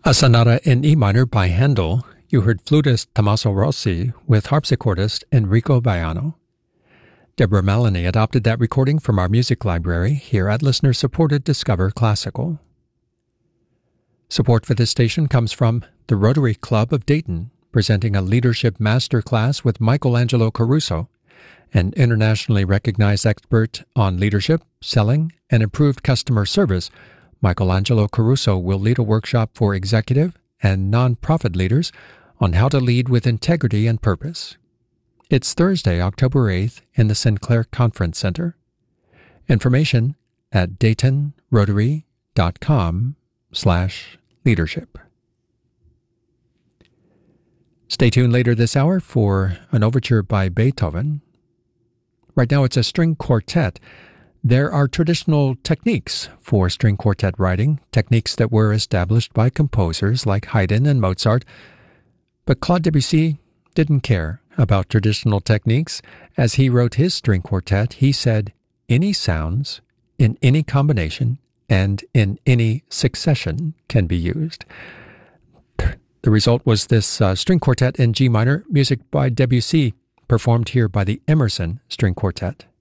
A sonata in E minor by Handel. You heard flutist Tommaso Rossi with harpsichordist Enrico Baiano. Deborah Maloney adopted that recording from our music library here at listener-supported Discover Classical. Support for this station comes from the Rotary Club of Dayton, presenting a leadership masterclass with Michelangelo Caruso, an internationally recognized expert on leadership, selling, and improved customer service. Michelangelo Caruso will lead a workshop for executive and nonprofit leaders on how to lead with integrity and purpose. It's Thursday, October 8th in the Sinclair Conference Center. Information at DaytonRotary.com/leadership. Stay tuned later this hour for an overture by Beethoven. Right now it's a string quartet. There are traditional techniques for string quartet writing, techniques that were established by composers like Haydn and Mozart. But Claude Debussy didn't care about traditional techniques. As he wrote his string quartet, he said, "Any sounds in any combination and in any succession can be used." The result was this string quartet in G minor, music by Debussy, performed here by the Emerson String Quartet.